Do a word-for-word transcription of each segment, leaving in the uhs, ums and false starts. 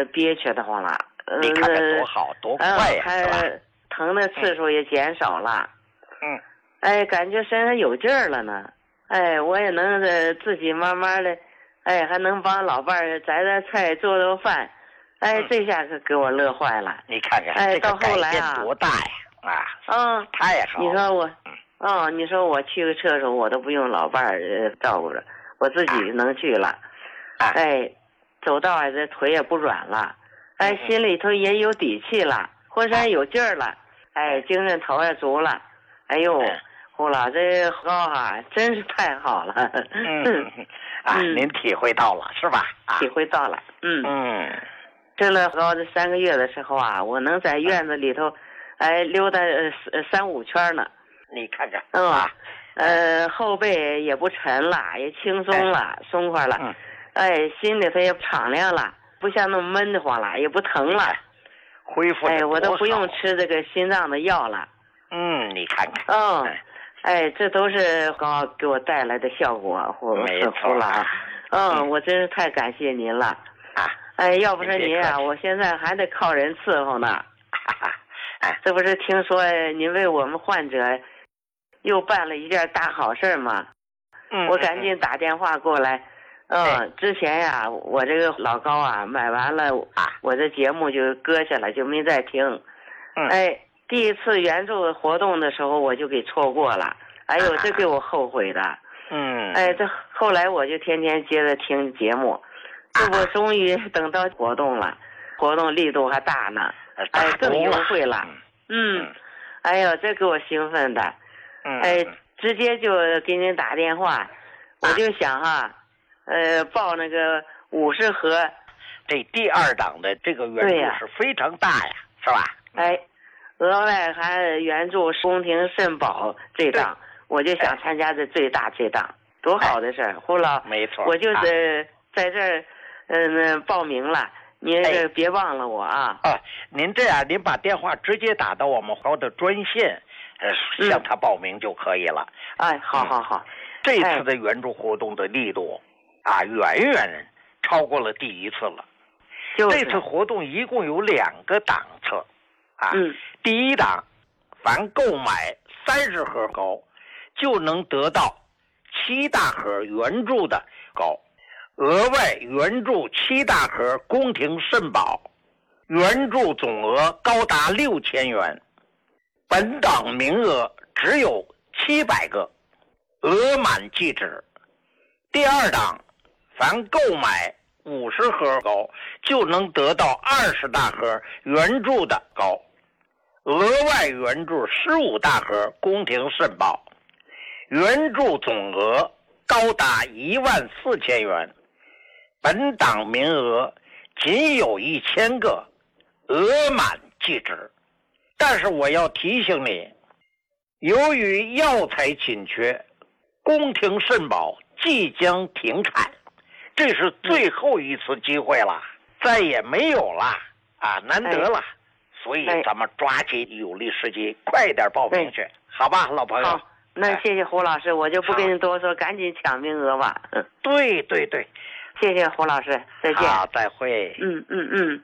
憋屈的慌了。 你看看多好，多快呀，是吧？ 疼的次数也减少了。 嗯。 哎，感觉身上有劲儿了呢。哎，我也能呃自己慢慢的，哎，还能帮老伴儿摘摘菜、做做饭。哎， 嗯、 这下可给我乐坏了。 你看看， 哎， 这个到后来啊， 多大呀！啊， 嗯， 太好了。 你说我，哦，你说我去个厕所，我都不用老伴儿呃照顾着，我自己能去了。 啊、 哎，走道啊，这腿也不软了，哎， 嗯、 心里头也有底气了，浑身有劲儿了，哎，精神头也足了。哎呦， 嗯、 胡老这好哈，真是太好了。 嗯，啊，嗯、您体会到了是吧？啊、 体会到了，嗯嗯。 吃了好这三个月的时候啊，我能在院子里头，哎，溜达呃三五圈呢。 你看看， 嗯， 啊， 呃，后背也不沉了，也轻松了，哎、松快了， 嗯， 哎，心里头也敞亮了，不像那么闷得慌了，也不疼了， 恢复。 哎，我都不用吃这个心脏的药了。 嗯，你看看， 嗯，哎，这都是高给我带来的效果，我没错了。嗯，嗯我真是太感谢您了。 啊， 哎，要不是您啊，我现在还得靠人伺候呢。 哈哈，哎， 这不是听说您为我们患者又办了一件大好事吗？ 嗯， 我赶紧打电话过来。嗯，嗯之前呀，我这个老高啊买完了啊，我这节目就搁下了，就没再听。 嗯， 哎，第一次援助活动的时候我就给错过了，哎呦，这给我后悔的。 嗯， 哎，这后来我就天天接着听节目。这不终于等到活动了，活动力度还大呢，哎，更优惠了，嗯，嗯哎呦，这给我兴奋的， 嗯， 哎，直接就给您打电话，我就想哈，呃，报那个五十盒， 这第二档的这个援助是非常大呀，是吧？ 哎，额外还援助宫廷肾宝这档，我就想参加这最大这档，多好的事儿，胡老， 没错， 我就是在这儿。嗯，报名了，您这别忘了我啊！ 啊，您这样，您把电话直接打到我们华的专线，呃，向他报名就可以了。 哎，好好好， 这次的援助活动的力度啊，远远超过了第一次了。 就是这次活动一共有两个档次啊， 嗯， 第一档，凡购买三十盒膏，就能得到七大盒援助的膏。额外援助七大盒宫廷肾宝，援助总额高达六千元，本档名额只有七百个，额满即止。第二档，凡购买五十盒膏，就能得到二十大盒援助的膏，额外援助十五大盒宫廷肾宝，援助总额高达一万四千元。本档名额仅有一千个，额满即止。但是我要提醒你，由于药材紧缺，宫廷肾宝即将停产，这是最后一次机会了，再也没有了啊，难得了。所以咱们抓紧有利时机，快点报名去，好吧，老朋友。 好，那谢谢胡老师，我就不跟你多说，赶紧抢名额吧。嗯， 对对对。 谢谢胡老师，再见。 好，再会。 嗯嗯嗯。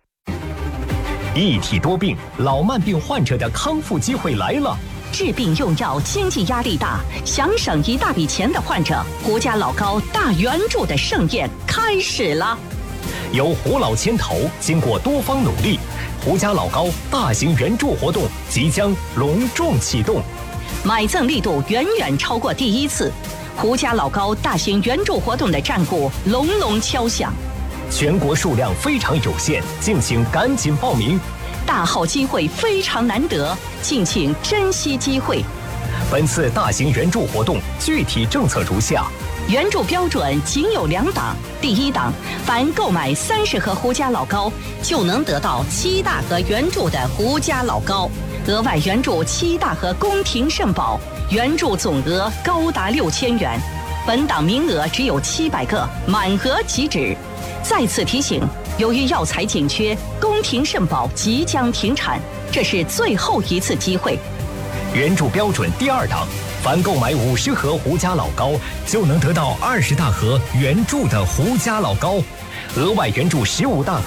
一体多病，老慢病患者的康复机会来了。 治病用药，经济压力大，想省一大笔钱的患者，胡家老高大援助的盛宴开始了。 由胡老牵头，经过多方努力，胡家老高大型援助活动即将隆重启动。 买赠力度远远超过第一次。胡家老高大型援助活动的战鼓隆隆敲响， 全国数量非常有限，敬请赶紧报名。 大好机会非常难得，敬请珍惜机会。 本次大型援助活动具体政策如下： 援助标准仅有两档，第一档，凡购买三十盒胡家老高，就能得到七大盒援助的胡家老高，额外援助七大盒宫廷肾宝。援助总额高达六千元，本档名额只有七百个，满额即止。再次提醒，由于药材紧缺，宫廷肾宝即将停产，这是最后一次机会。 援助标准第二档，凡购买五十盒胡家老高，就能得到二十大盒援助的胡家老高，额外援助十五大盒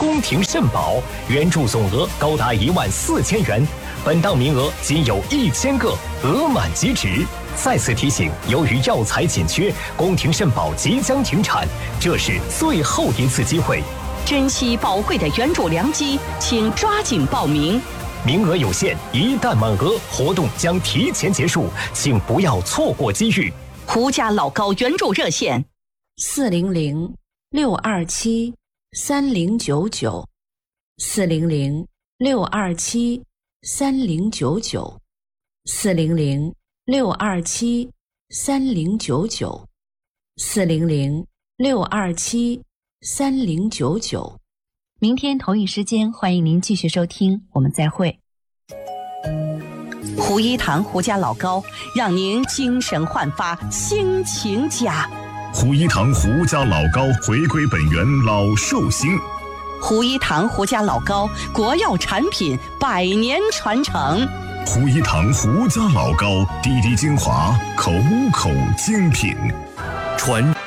宫廷肾宝，援助总额高达一万四千元。本档名额仅有一千个，额满即止。再次提醒，由于药材紧缺，宫廷肾宝即将停产，这是最后一次机会。 珍惜宝贵的援助良机，请抓紧报名。 名额有限，一旦满额，活动将提前结束，请不要错过机遇。 胡家老高援助热线： 四零零六二七三零九九，四零零六二七三零九九，四零零六二七三零九九，四零零六二七三零九九。 明天同一时间，欢迎您继续收听，我们再会。胡一堂胡家老高，让您精神焕发，心情佳。 胡一堂胡家老高回归本源老寿星。 胡一堂胡家老高，国药产品百年传承。 胡一堂胡家老高，滴滴精华，口口精品， 传。